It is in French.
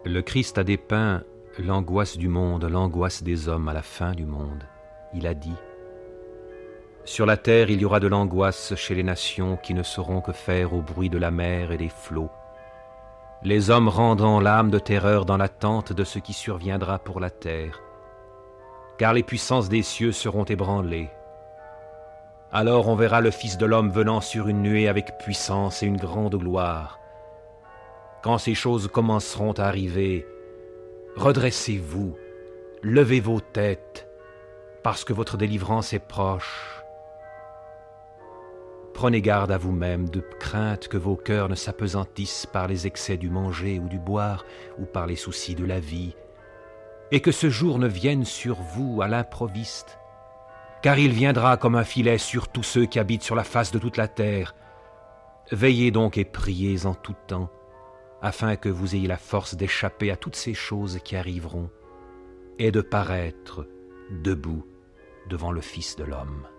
Le Christ a dépeint l'angoisse du monde, l'angoisse des hommes à la fin du monde. Il a dit : sur la terre, il y aura de l'angoisse chez les nations qui ne sauront que faire au bruit de la mer et des flots, les hommes rendant l'âme de terreur dans l'attente de ce qui surviendra pour la terre, car les puissances des cieux seront ébranlées. Alors on verra le Fils de l'homme venant sur une nuée avec puissance et une grande gloire. Quand ces choses commenceront à arriver, redressez-vous, levez vos têtes, parce que votre délivrance est proche. Prenez garde à vous-même, de crainte que vos cœurs ne s'apesantissent par les excès du manger ou du boire, ou par les soucis de la vie, et que ce jour ne vienne sur vous à l'improviste, car il viendra comme un filet sur tous ceux qui habitent sur la face de toute la terre. Veillez donc et priez en tout temps, afin que vous ayez la force d'échapper à toutes ces choses qui arriveront, et de paraître debout devant le Fils de l'homme.